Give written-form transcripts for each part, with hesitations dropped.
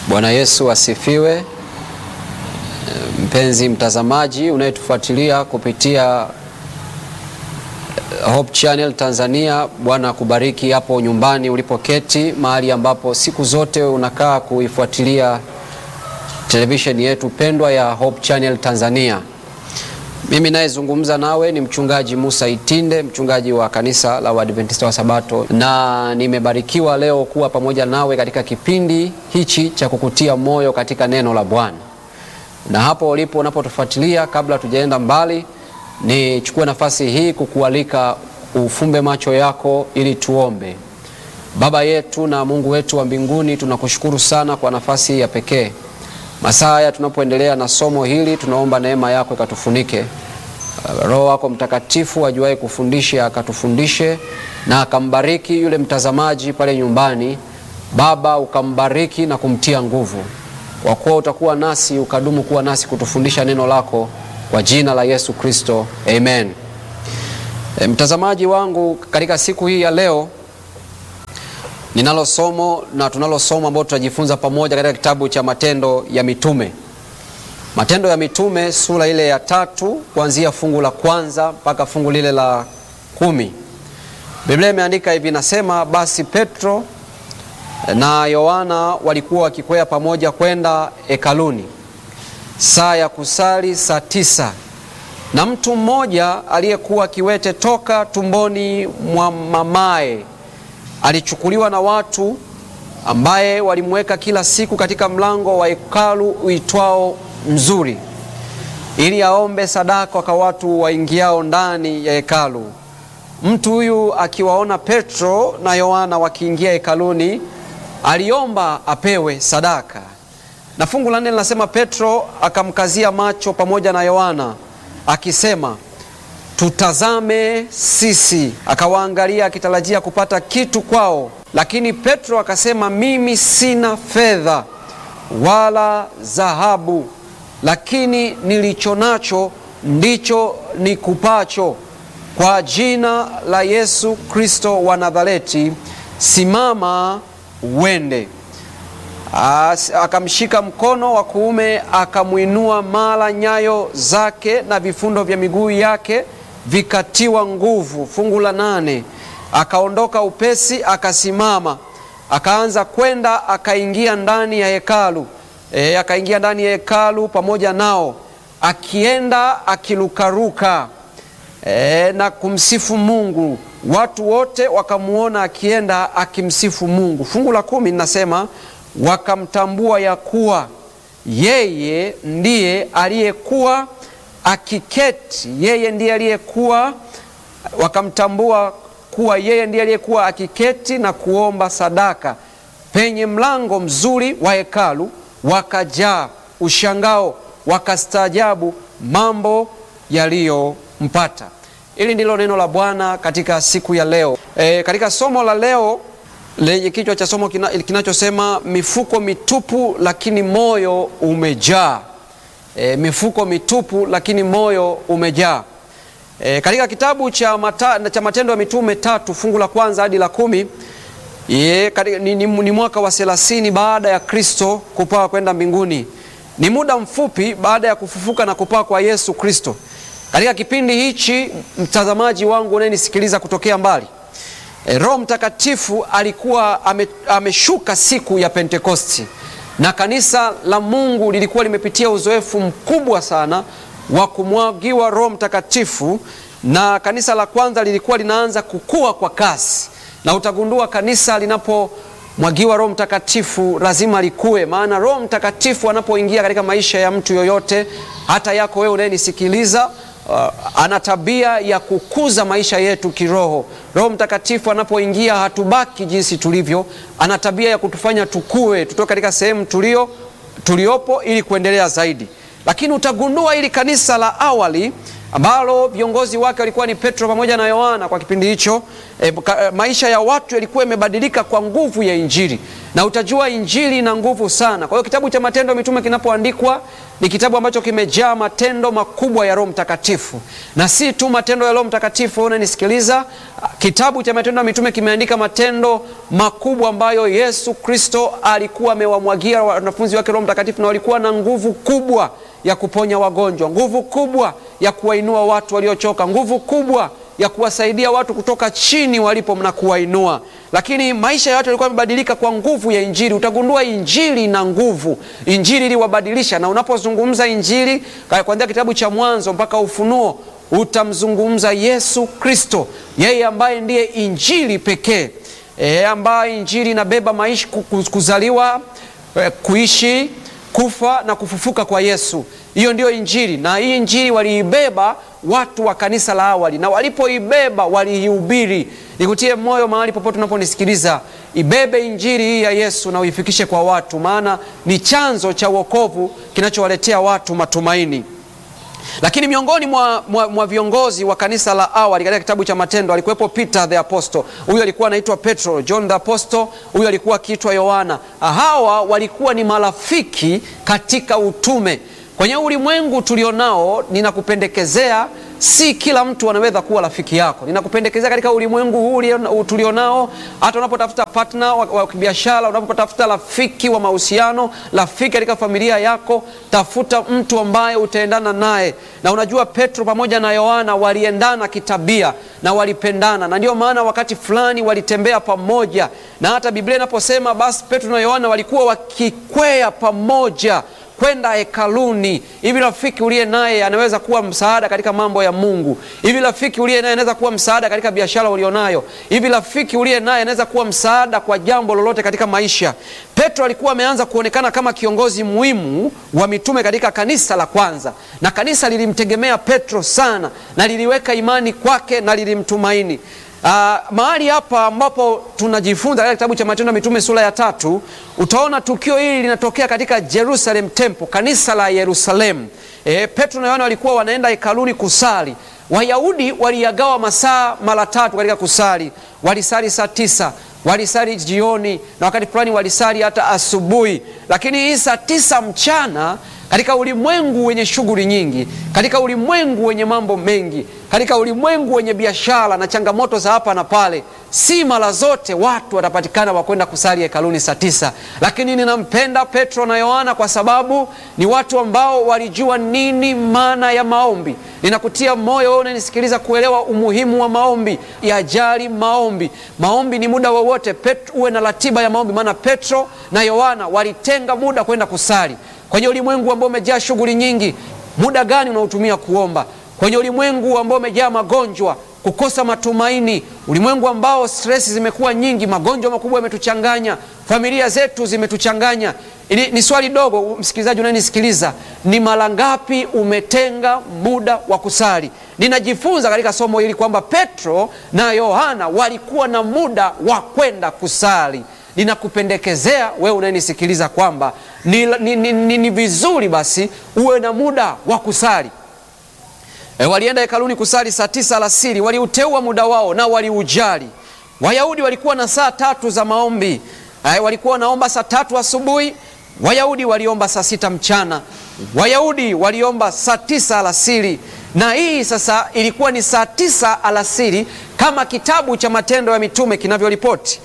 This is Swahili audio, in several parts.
Bwana Yesu asifiwe. Mpenzi mtazamaji unayetufuatilia kupitia Hope Channel Tanzania, Bwana akubariki hapo nyumbani ulipoketi, mahali ambapo siku zote unakaa kuifuatilia televisheni yetu pendwa ya Hope Channel Tanzania. Mimi nayezungumza nawe ni mchungaji Musa Itinde, mchungaji wa kanisa la Waadventista wa Sabato, na nimebarikiwa leo kuwa pamoja nawe katika kipindi hichi cha kukutia moyo katika neno la Bwana. Na hapo ulipo unapotufuatilia, kabla tujaenda mbali, nichukue nafasi hii kukualika ufumbe macho yako ili tuombe. Baba yetu na Mungu wetu wa mbinguni, tunakushukuru sana kwa nafasi ya pekee. Masaa haya tunapoendelea na somo hili, tunaomba neema yako ikatufunike. Roho wako Mtakatifu ajuaye kufundisha akatufundishe, na akambariki yule mtazamaji pale nyumbani. Baba, ukambariki na kumtia nguvu, kwa kuwa utakuwa nasi, ukadumu kuwa nasi kutufundisha neno lako, kwa jina la Yesu Kristo, amen. Mtazamaji wangu, katika siku hii ya leo ninalo somo na tunalo somo ambalo tutajifunza pamoja katika kitabu cha Matendo ya Mitume. Matendo ya Mitume sura ile ya 3 kuanzia fungu la 1 mpaka fungu lile la 10. Biblia imeandika hivi, nasema: basi Petro na Yohana walikuwa wakikwea pamoja kwenda hekaluni, saa ya kusali saa 9. Na mtu mmoja aliyekuwa kiwete toka tumboni mwa mamaye alichukuliwa na watu, ambaye walimweka kila siku katika mlango wa hekalu uitwao Mzuri, ili aombe sadaka kwa watu waingiao ndani ya hekalu. Mtu huyu akiwaona Petro na Yohana wakiingia hekaluni, aliomba apewe sadaka. Na fungu la 4 linasema, Petro akamkazia macho pamoja na Yohana akisema, tutazame sisi. Akawaangalia akitarajia kupata kitu kwao, lakini Petro akasema, mimi sina fedha wala dhahabu, lakini nilicho nacho ndicho nikupacho. Kwa jina la Yesu Kristo wa Nazareti, simama uende. Akamshika mkono wa kuume, akamuinua, mara nyayo zake na vifundo vya miguu yake vikatiwa nguvu. Fungu la 8, akaondoka upesi, akasimama, akaanza kwenda, akaingia ndani ya hekalu. Akaingia ndani ya hekalu pamoja nao, akienda akilukaruka na kumsifu Mungu. Watu wote wakamuona akienda akimsifu Mungu. Fungu la 10 linasema, wakamtambua ya kuwa yeye ndiye aliyekuwa akiketi. Wakamtambua kuwa yeye ndiye aliyekuwa akiketi na kuomba sadaka penye mlango mzuri wa hekalu. Wakajaa ushangao, wakastaajabu mambo yaliyompata. Hili ndilo neno la Bwana katika siku ya leo. Katika somo la leo lenye kichwa cha somo kinachosema mifuko mitupu lakini moyo umejaa. Mifuko mitupu lakini moyo umejaa. Katika kitabu cha Matendo ya Mitume 3 fungu la 1 hadi la 10, ni mwaka wa 30 baada ya Kristo kupaa kwenda mbinguni. Ni muda mfupi baada ya kufufuka na kupaa kwa Yesu Kristo. Katika kipindi hichi, mtazamaji wangu unayenisikiliza kutokea mbali, Roho Mtakatifu alikuwa ameshuka siku ya Pentekosti, na kanisa la Mungu lilikuwa limepitia uzoefu mkubwa sana wa kumwagiwa Roho Mtakatifu. Na kanisa la kwanza lilikuwa linaanza kukua kwa kasi, na utagundua kanisa linapomwagiwa Roho Mtakatifu lazima likue, maana Roho Mtakatifu anapoingia katika maisha ya mtu yoyote, hata yako wewe unayenisikiliza, ana tabia ya kukuza maisha yetu kiroho. Roho Mtakatifu anapoingia hatubaki jinsi tulivyo, ana tabia ya kutufanya tukue, tutoke katika sehemu tuliopo ili kuendelea zaidi. Lakini utagundua ili kanisa la awali ambalo viongozi wake walikuwa ni Petro pamoja na Yohana, kwa kipindi hicho maisha ya watu yalikuwa yamebadilika kwa nguvu ya Injili, na utajua Injili ina nguvu sana. Kwa hiyo kitabu cha Matendo ya Mitume kinapoandikwa, ni kitabu ambacho kimejaa matendo makubwa ya Roho Mtakatifu, na si tu matendo ya Roho Mtakatifu. Unanisikiliza, kitabu cha Matendo ya Mitume kimeandika matendo makubwa ambayo Yesu Kristo alikuwa amewamwagia wanafunzi wake Roho Mtakatifu, na walikuwa na nguvu kubwa ya kuponya wagonjwa, nguvu kubwa ya kuwainua watu waliochoka, nguvu kubwa ya kuwasaidia watu kutoka chini walipo na kuwainua. Lakini maisha ya watu yalikuwa yamebadilika kwa nguvu ya Injili. Utagundua Injili na nguvu. Injili iliwabadilisha, na unapozungumza Injili kuanzia kitabu cha Mwanzo mpaka Ufunuo, utamzungumza Yesu Kristo, yeye ambaye ndiye Injili pekee, ambaye Injili inabeba maisha, kuzaliwa, kuishi, kufa na kufufuka kwa Yesu. Hiyo ndio Injili, na hii Injili waliibeba watu wa kanisa la awali, na walipoibeba waliihubiri. Nikutie moyo mahali popote unaponisikiliza, ibebe Injili hii ya Yesu na uifikishe kwa watu, maana ni chanzo cha wokovu kinachowaletea watu matumaini. Lakini miongoni mwa viongozi wa kanisa la awali katika kitabu cha Matendo alikuwepo Peter the Apostle. Huyu alikuwa anaitwa Petro. John the Apostle, huyu alikuwa akiitwa Yohana. Hawa walikuwa ni marafiki katika utume. Kwenye ulimwengu tulionao, ninakupendekezea, si kila mtu anaweza kuwa rafiki yako. Ninakupendekezea katika ulimwengu huu tulionao, hata unapotafuta partner wa biashara, unapotafuta rafiki wa mahusiano, rafiki katika familia yako, tafuta mtu ambaye utaendana naye. Na unajua Petro pamoja na Yohana waliendana kitabia na walipendana, na ndio maana wakati fulani walitembea pamoja. Na hata Biblia inaposema basi Petro na Yohana walikuwa wakikwea pamoja kwenda hekaluni. Hivi rafiki uliye naye anaweza kuwa msaada katika mambo ya Mungu. Hivi rafiki uliye naye anaweza kuwa msaada katika biashara ulionayo. Hivi rafiki uliye naye anaweza kuwa msaada kwa jambo lolote katika maisha. Petro alikuwa ameanza kuonekana kama kiongozi muhimu wa mitume katika kanisa la kwanza, na kanisa lilimtegemea Petro sana, na liliweka imani kwake na lilimtumaini. Mahali hapa ambapo tunajifunza katika kitabu cha Matendo ya Mitume sura ya 3, utaona tukio hili linatokea katika Jerusalem Temple, kanisa la Yerusalemu. Petro na Yohana walikuwa wanaenda hekaluni kusali. Wayahudi waliyagawa masaa mara 3 katika kusali. Walisali saa 9, walisali jioni, na wakati fulani walisali hata asubuhi. Lakini hii saa 9 mchana, katika ulimwengu wenye shughuli nyingi, katika ulimwengu wenye mambo mengi, katika ulimwengu wenye biashara na changamoto za hapa na pale, si mara zote watu watapatikana wa kwenda kusali hekaluni saa 9. Lakini ninampenda Petro na Yohana kwa sababu ni watu ambao walijua nini maana ya maombi. Ninakutia moyo wewe unanisikiliza kuelewa umuhimu wa maombi. Yajali maombi. Maombi ni muda wowote. Uwe na ratiba ya maombi, maana Petro na Yohana walitenga muda kwenda kusali. Kwenye ulimwengu ambao umejaa shughuli nyingi, muda gani unaotumia kuomba? Kwenye ulimwengu ambao umejaa magonjwa, kukosa matumaini, ulimwengu ambao stress zimekuwa nyingi, magonjwa makubwa yametuchanganya, familia zetu zimetuchanganya. Ni swali dogo, msikilizaji unanisikiliza, ni mara ngapi umetenga muda wa kusali? Ninajifunza katika somo hili kwamba Petro na Yohana walikuwa na muda wa kwenda kusali. Ninakupendekezea wewe unanisikiliza kwamba ni vizuri basi uwe na muda wa kusali. Walienda hekaluni kusali saa 9 alasiri. Waliuteua muda wao na waliujali. Wayahudi walikuwa na saa 3 za maombi. Walikuwa wanaomba saa 3 asubuhi. Wayahudi waliomba saa 6 mchana. Wayahudi waliomba saa 9 alasiri. Na hii sasa ilikuwa ni saa 9 alasiri kama kitabu cha Matendo ya Mitume kinavyoripoti.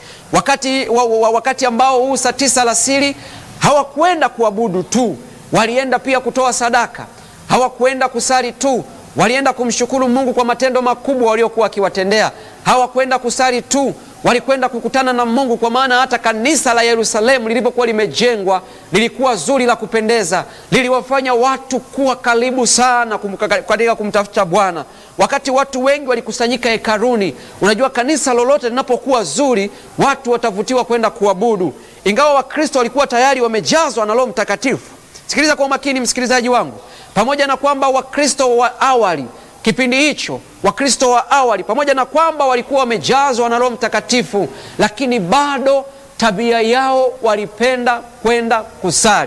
Wakati ambao huu saa 9 alasiri hawakwenda kuabudu tu, walienda pia kutoa sadaka. Hawakwenda kusali tu, walienda kumshukuru Mungu kwa matendo makubwa waliokuwa akiwatendea. Hawakwenda kusali tu, walikwenda kukutana na Mungu, kwa maana hata kanisa la Yerusalemu lilipokuwa limejengwa lilikuwa zuri la kupendeza, liliwafanya watu kuwa karibu sana katika kumtafuta Bwana. Wakati watu wengi walikusanyika hekaluni, unajua kanisa lolote linapokuwa zuri, watu watavutiwa kwenda kuabudu. Ingawa Wakristo walikuwa tayari wamejazwa na Roho Mtakatifu. Sikiliza kwa makini msikilizaji wangu. Pamoja na kwamba Wakristo wa awali kipindi hicho, Wakristo wa awali pamoja na kwamba walikuwa wamejazwa na Roho Mtakatifu, lakini bado tabia yao walipenda kwenda kusali.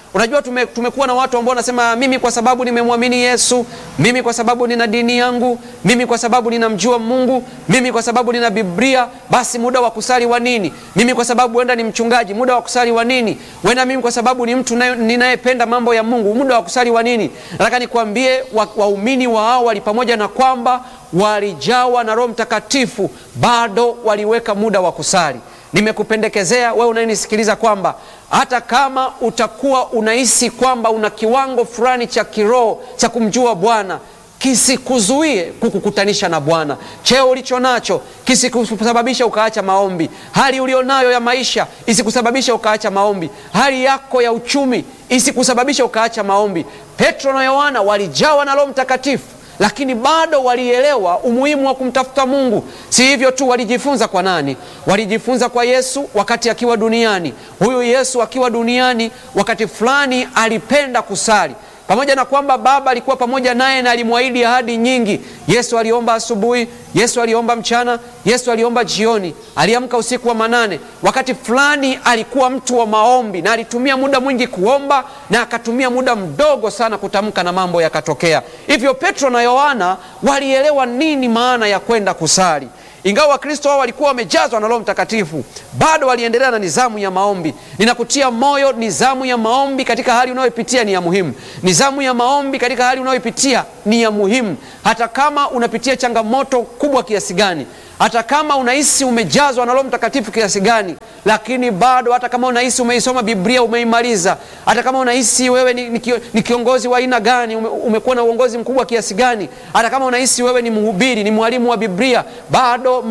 Unajua tumekuwa na watu ambao wanasema mimi kwa sababu nimemwamini Yesu, mimi kwa sababu nina dini yangu, mimi kwa sababu ninamjua Mungu, mimi kwa sababu nina Biblia, basi muda wa kusali wa nini? Mimi kwa sababu wenda ni mchungaji, muda wa kusali wa nini? Wenda mimi kwa sababu ni mtu ninayependa mambo ya Mungu, muda wa kusali wa nini? Nataka nikwambie waumini wa awali, pamoja na kwamba walijawa na Roho Mtakatifu, bado waliweka muda wa kusali. Nimekupendekezea wewe unayenisikiliza kwamba hata kama utakuwa unahisi kwamba una kiwango fulani cha kiroho cha kumjua Bwana, kisikuzuie kukukutanisha na Bwana. Cheo ulicho nacho kisikusababisha ukaacha maombi. Hali ulionayo ya maisha isikusababisha ukaacha maombi. Hali yako ya uchumi isikusababisha ukaacha maombi. Petro na Yohana walijawa na Roho Mtakatifu, lakini bado walielewa umuhimu wa kumtafuta Mungu. Si hivyo tu, walijifunza kwa nani? Walijifunza kwa Yesu wakati akiwa duniani. Huyu Yesu akiwa duniani wakati fulani alipenda kusali. Pamoja na kwamba Baba alikuwa pamoja naye na alimwahidi ahadi nyingi. Yesu aliomba asubuhi, Yesu aliomba mchana, Yesu aliomba jioni, aliamka usiku wa manane. Wakati fulani alikuwa mtu wa maombi na alitumia muda mwingi kuomba na akatumia muda mdogo sana kutamka na mambo yakatokea. Hivyo Petro na Yohana walielewa nini maana ya kwenda kusali. Ingawa Wakristo wao walikuwa wamejazwa na Roho Mtakatifu, bado waliendelea na nizamu ya maombi. Ninakutia moyo, nizamu ya maombi katika hali unayopitia ni ya muhimu. Nizamu ya maombi katika hali unayopitia ni ya muhimu. Hata kama unapitia changamoto kubwa kiasi gani, hata kama unahisi umejazwa na Roho Mtakatifu kiasi gani, lakini bado, hata kama unahisi umeisoma Biblia umeimaliza, hata kama unahisi wewe ni kiongozi wa aina gani, umekuwa na uongozi mkubwa kiasi gani, hata kama unahisi wewe ni mhubiri, ni mwalimu wa Biblia, bado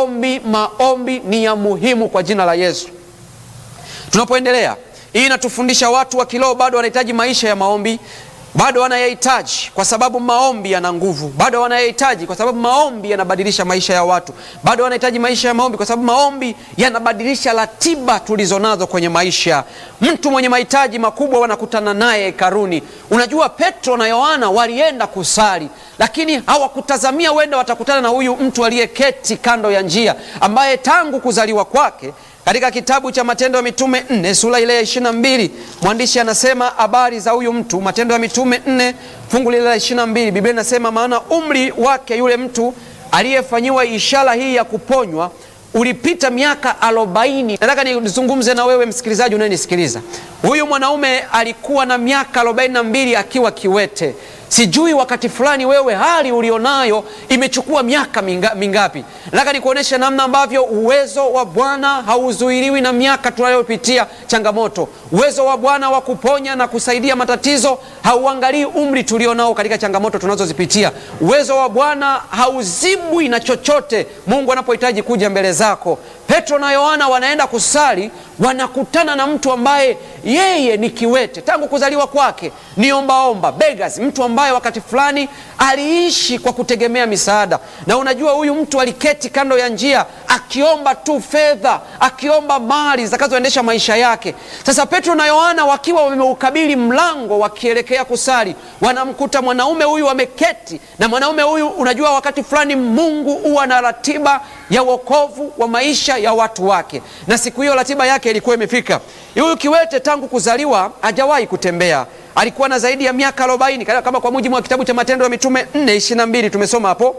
maombi ni ya muhimu kwa jina la Yesu. Tunapoendelea, hii inatufundisha watu wa kiroho bado wanahitaji maisha ya maombi. Bado wanayahitaji kwa sababu maombi yana nguvu. Bado wanayahitaji kwa sababu maombi yanabadilisha maisha ya watu. Bado wanahitaji maisha ya maombi kwa sababu maombi yanabadilisha ratiba tulizonazo kwenye maisha. Mtu mwenye mahitaji makubwa wanakutana naye hekaluni. Unajua Petro na Yohana walienda kusali, lakini hawakutazamia wenda watakutana na huyu mtu aliyeketi kando ya njia, ambaye tangu kuzaliwa kwake, katika kitabu cha Matendo ya Mitume 4 sura ile ya 22, mwandishi anasema habari za huyu mtu. Matendo ya Mitume 4 fungu ile la 22, Biblia inasema maana umri wake yule mtu aliyefanyiwa ishara hii ya kuponywa ulipita miaka 40. Nataka nizungumze na wewe msikilizaji unayenisikiliza. Huyu mwanaume alikuwa na miaka 42 akiwa kiwete. Sijui wakati fulani wewe hali ulionayo imechukua miaka mingapi. Nataka nikuoneshe namna ambavyo uwezo wa Bwana hauzuiliwi na miaka tunayopitia changamoto. Uwezo wa Bwana wa kuponya na kusaidia matatizo hauangalii umri tulionao katika changamoto tunazozipitia. Uwezo wa Bwana hauzibwi na chochote Mungu anapohitaji kuja mbele zako. Petro na Yohana wanaenda kusali, wanakutana na mtu ambaye yeye ni kiwete tangu kuzaliwa kwake, ni ombaomba, beggars, mtu ambaye wakati fulani aliishi kwa kutegemea misaada. Na unajua huyu mtu aliketi kando ya njia akiomba tu fedha, akiomba mali zitakazoendesha maisha yake. Sasa Petro na Yohana wakiwa wameukabili mlango wakielekea kusali, wanamkuta mwanaume huyu ameketi. Na mwanaume huyu, unajua wakati fulani Mungu huwa na ratiba ya wokovu wa maisha ya watu wake, na siku hiyo ratiba yake ilikuwa imefika. Huyu kiwete tangu kuzaliwa hajawahi kutembea. Alikuwa na zaidi ya miaka 40 kama kwa mujibu wa kitabu cha Matendo ya Mitume 4:22 tumesoma hapo.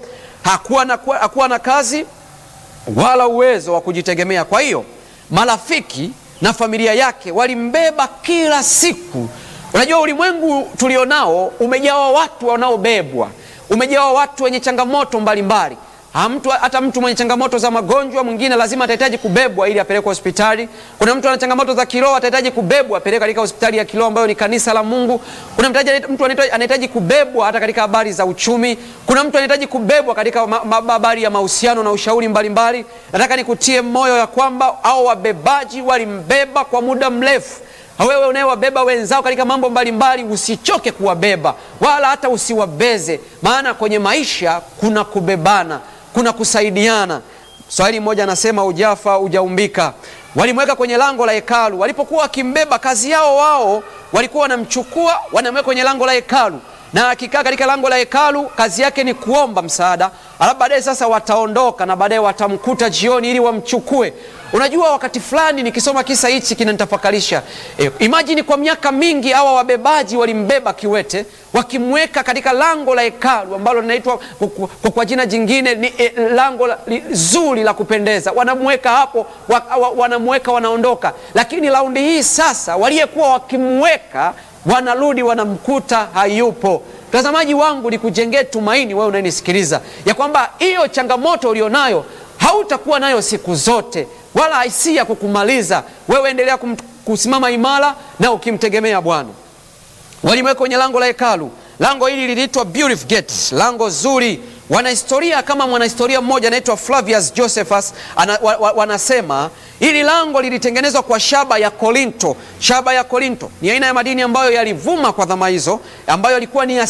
Hakuwa na kazi wala uwezo wa kujitegemea. Kwa hiyo marafiki na familia yake walimbeba kila siku. Unajua ulimwengu tulionao umejawa watu wanaobebwa, umejawa watu wenye changamoto mbalimbali. Hata mtu mwenye changamoto za magonjwa mwingine lazima atahitaji kubebwa ili apelekwe hospitali. Kuna mtu ana changamoto za kiroho, atahitaji kubebwa apelekwe katika hospitali ya kiroho ambayo ni kanisa la Mungu. Kuna mtu anahitaji kubebwa hata katika habari za uchumi. Kuna mtu anahitaji kubebwa katika habari ya mahusiano na ushauri mbalimbali. Nataka nikutie moyo ya kwamba hao wabebaji walimbeba kwa muda mrefu. Wewe unayewabeba wenzao katika mambo mbalimbali, usichoke kuwabeba wala hata usiwabeze, maana kwenye maisha kuna kubebana, kuna kusaidiana. Swahili mmoja anasema ujafa ujaumbika. Walimweka kwenye lango la hekalu. Walipokuwa wakimbeba, kazi yao wao walikuwa wanamchukua, wanamweka kwenye lango la hekalu, na akikaa katika lango la hekalu kazi yake ni kuomba msaada. alafu baadaye sasa wataondoka na baadaye watamkuta jioni ili wamchukue. Unajua, wakati fulani nikisoma kisa hichi kinanitafakarisha. Imagine kwa miaka mingi hawa wabebaji walimbeba kiwete, wakimweka katika lango la hekalu ambalo linaitwa kwa jina jingine ni lango zuri la kupendeza. Wanamweka hapo, wanamweka, wanaondoka. Lakini raundi hii sasa waliyekuwa wakimweka wanarudi, wanamkuta hayupo. Mtazamaji wangu, nikujengee tumaini wewe unanisikiliza, ya kwamba hiyo changamoto ulionayo hautakuwa nayo siku zote, wala haisia kukumaliza. Wewe endelea kusimama imara na ukimtegemea Bwana. Walimweka kwenye lango la hekalu. Lango hili liliitwa Beautiful Gate, lango zuri. Wanahistoria kama mwanahistoria mmoja anaitwa Flavius Josephus wanasema hili lango lilitengenezwa kwa shaba ya Korinto. Shaba ya Korinto ni aina ya madini ambayo yalivuma kwa dhama hizo, ambayo yalikuwa ni ya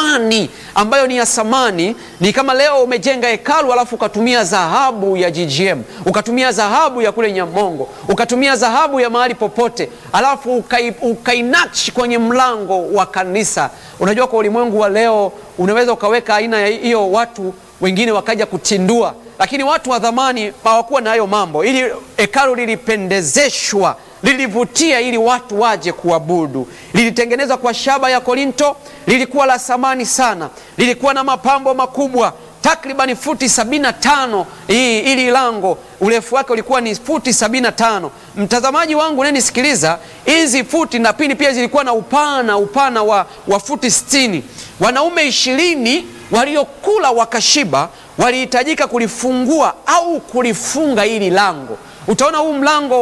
samani, ni kama leo umejenga hekalu alafu ukatumia dhahabu ya GGM, ukatumia dhahabu ya kule Nyamongo, ukatumia dhahabu ya mahali popote, alafu ukainakshi kwenye mlango wa kanisa. Unajua, kwa ulimwengu wa leo unaweza ukaweka aina ya hiyo, watu wengine wakaja kutindua, lakini watu wa zamani hawakuwa na hayo mambo. Ili hekalu lilipendezeshwa, lilivutia ili watu waje kuabudu. Lilitengenezwa kwa shaba ya Korinto, lilikuwa la thamani sana, lilikuwa na mapambo makubwa, takriban futi 75. Ili lango urefu wake ulikuwa ni futi 75. Mtazamaji wangu unanisikiliza, hizi futi na pini pia zilikuwa na upana wa futi 60. Wanaume 20 waliokula wakashiba walihitajika kulifungua au kulifunga hili lango. Utaona huu mlango